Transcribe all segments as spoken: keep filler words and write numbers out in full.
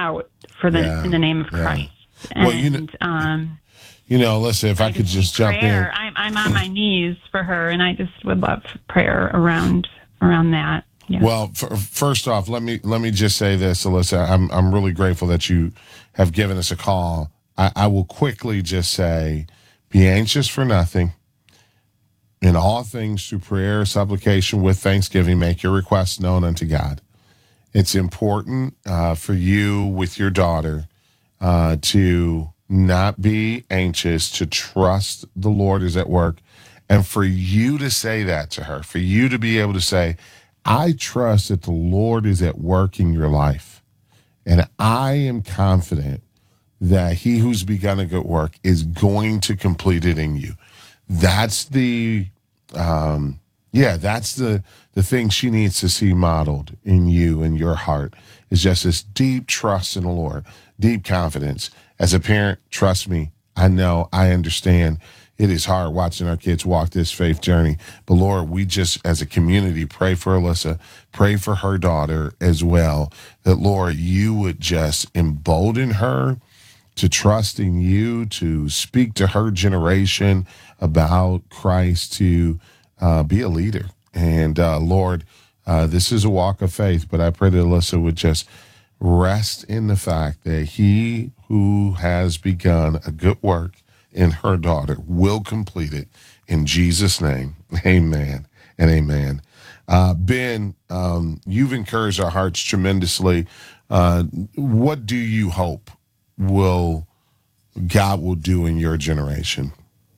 out for the Yeah, in the name of yeah. Christ. And, Well, you know, um, you know, listen, if I, I could just jump prayer. in. I'm, I'm on my knees for her, and I just would love prayer around around that. Yeah. Well, f- first off, let me let me just say this, Alyssa. I'm I'm really grateful that you have given us a call. I, I will quickly just say, be anxious for nothing. In all things, through prayer, supplication, with thanksgiving, make your requests known unto God. It's important uh, for you with your daughter uh, to not be anxious, to trust the Lord is at work, and for you to say that to her, for you to be able to say, I trust that the Lord is at work in your life, and I am confident that he who's begun a good work is going to complete it in you. That's the, um, yeah, that's the the thing she needs to see modeled in you and your heart is just this deep trust in the Lord, deep confidence. As a parent, trust me, I know, I understand. It is hard watching our kids walk this faith journey. But Lord, we just, as a community, pray for Alyssa, pray for her daughter as well, that Lord, you would just embolden her to trust in you, to speak to her generation about Christ, to uh, be a leader. And uh, Lord, uh, this is a walk of faith, but I pray that Alyssa would just rest in the fact that he who has begun a good work in her daughter will complete it in Jesus' name. Amen and amen. Uh, Ben, um, you've encouraged our hearts tremendously. Uh, what do you hope will God will do in your generation?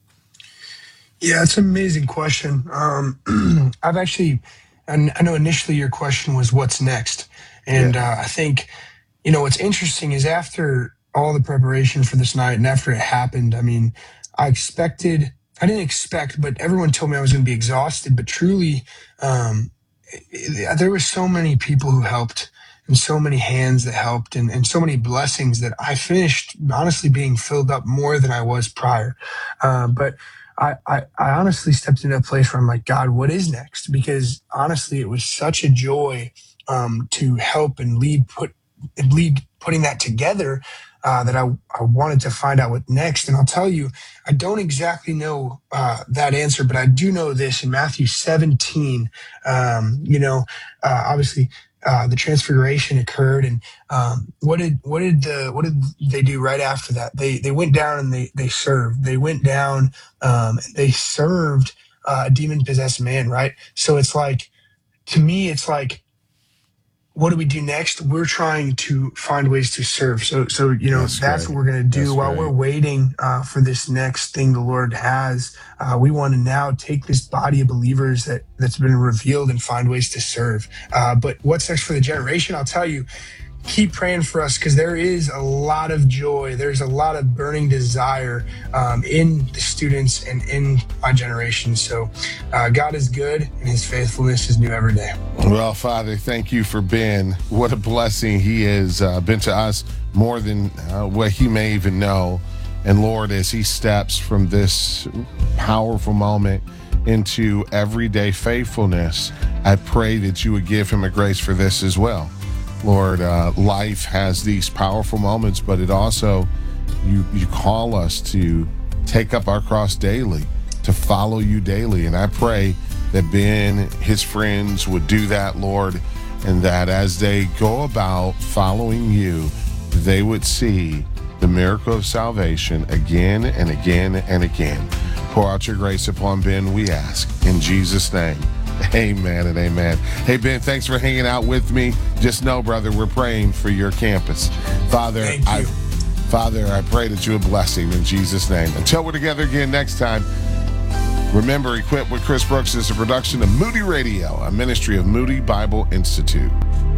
Yeah, it's an amazing question. Um, I've actually, and I know initially your question was what's next. And Yeah. uh, I think, you know, what's interesting is after all the preparation for this night and after it happened, I mean, I expected, I didn't expect, but everyone told me I was going to be exhausted. But truly, um, it, it, there were so many people who helped and so many hands that helped and, and so many blessings that I finished honestly being filled up more than I was prior. Uh, but I, I, I honestly stepped into a place where I'm like, God, what is next? Because honestly, it was such a joy um, to help and lead put and lead putting that together uh, that I, I wanted to find out what next. And I'll tell you, I don't exactly know uh, that answer, but I do know this in Matthew seventeen. Um, you know, uh, obviously. Uh, the transfiguration occurred, and um, what did what did the what did they do right after that? They they went down and they they served. They went down. Um, they served uh, a demon possessed man, right? So it's like, to me, it's like, what do we do next? We're trying to find ways to serve. So, so you know, That's that's great. what we're going to do That's while great. we're waiting uh, for this next thing the Lord has. Uh, we want to now take this body of believers that that's been revealed and find ways to serve. Uh, but what's next for the generation? I'll tell you. Keep praying for us because there is a lot of joy. There's a lot of burning desire um, in the students and in my generation. So uh, God is good and his faithfulness is new every day. Well, Father, thank you for Ben. What a blessing he has uh, been to us, more than uh, what he may even know. And Lord, as he steps from this powerful moment into everyday faithfulness, I pray that you would give him a grace for this as well. Lord, uh, life has these powerful moments, but it also, you you call us to take up our cross daily, to follow you daily. And I pray that Ben, his friends would do that, Lord, and that as they go about following you, they would see the miracle of salvation again and again and again. Pour out your grace upon Ben, we ask, in Jesus' name. Amen and amen. Hey, Ben, thanks for hanging out with me. Just know, brother, we're praying for your campus. Father, Thank you. I, Father, I pray that you would bless him in Jesus' name. Until we're together again next time, remember, Equipped with Chris Brooks is a production of Moody Radio, a ministry of Moody Bible Institute.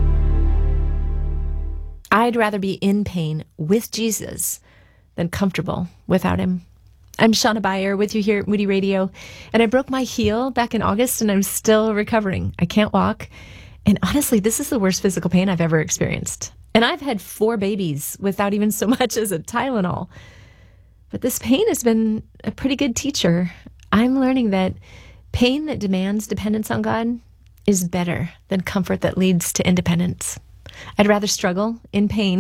I'd rather be in pain with Jesus than comfortable without him. I'm Shauna Bayer with you here at Moody Radio, and I broke my heel back in August, and I'm still recovering. I can't walk, and honestly, this is the worst physical pain I've ever experienced. And I've had four babies without even so much as a Tylenol. But this pain has been a pretty good teacher. I'm learning that pain that demands dependence on God is better than comfort that leads to independence. I'd rather struggle in pain